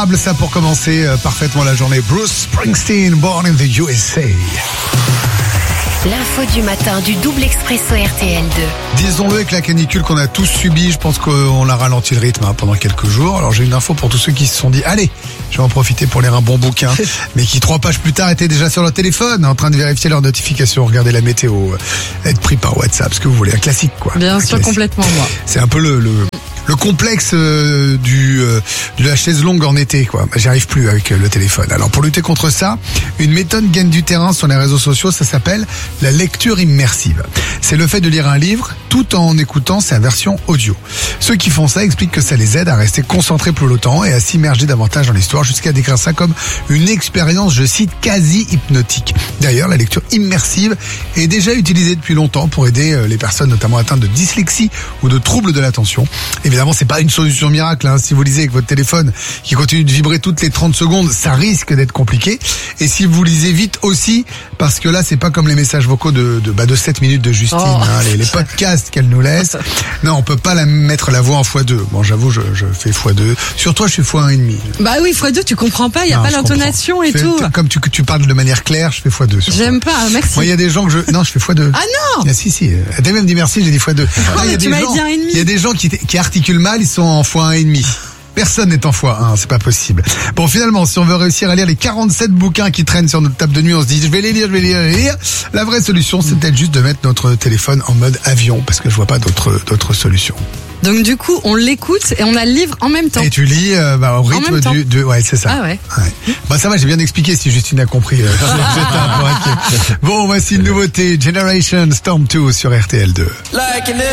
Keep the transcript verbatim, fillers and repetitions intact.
Imparable, ça pour commencer euh, parfaitement la journée. Bruce Springsteen, Born in the U S A. L'info du matin du double expresso R T L deux. Disons-le, avec la canicule qu'on a tous subie, je pense qu'on a ralenti le rythme hein, pendant quelques jours. Alors j'ai une info pour tous ceux qui se sont dit, allez, je vais en profiter pour lire un bon bouquin, mais qui trois pages plus tard étaient déjà sur leur téléphone, en train de vérifier leurs notifications, regarder la météo, être pris par WhatsApp, ce que vous voulez, un classique quoi. Bien un sûr, classique. complètement moi. C'est un peu le... le Le complexe euh, du euh, de la chaise longue en été, quoi. J'y arrive plus avec euh, le téléphone. Alors pour lutter contre ça, une méthode gagne du terrain sur les réseaux sociaux. Ça s'appelle la lecture immersive. C'est le fait de lire un livre tout en écoutant sa version audio. Ceux qui font ça expliquent que ça les aide à rester concentrés plus longtemps et à s'immerger davantage dans l'histoire, jusqu'à décrire ça comme une expérience, je cite, quasi hypnotique. D'ailleurs, la lecture immersive est déjà utilisée depuis longtemps pour aider euh, les personnes notamment atteintes de dyslexie ou de troubles de l'attention. Évidemment, c'est pas une solution miracle. Hein. Si vous lisez avec votre téléphone qui continue de vibrer toutes les trente secondes, ça risque d'être compliqué. Et si vous lisez vite aussi, parce que là, c'est pas comme les messages vocaux de de, bah, de sept minutes de Justine, oh. hein, les, les podcasts qu'elle nous laisse. Non, on peut pas la mettre la voix en fois deux. Bon, j'avoue, je, je fais fois deux. Sur toi, je fais fois un et demi. Bah oui, fois deux, tu comprends pas. Il y a non, pas l'intonation et fais, tout. Comme tu tu parles de manière claire, je fais fois deux. J'aime toi. pas. Merci. Moi, il y a des gens que je non, je fais fois deux. Ah non. Ah, si si. T'as même dit merci, j'ai dit fois deux. Ah, il y a tu des m'as gens. dit un et demi. Il y a des gens qui qui articulent mal, ils sont en fois un et demi. Personne n'est en fois un, c'est pas possible. Bon, finalement, si on veut réussir à lire les quarante-sept bouquins qui traînent sur notre table de nuit, on se dit, je vais les lire, je vais les lire, je vais les lire. La vraie solution, c'est peut-être juste de mettre notre téléphone en mode avion, parce que je vois pas d'autres, d'autres solutions. Donc du coup, on l'écoute et on a le livre en même temps. Et tu lis euh, bah, au rythme du, de, ouais, c'est ça. Ah ouais. ouais. Bah ça va, j'ai bien expliqué si Justine a compris. Euh, bon, voici une nouveauté, Generation Storm deux sur R T L deux. Like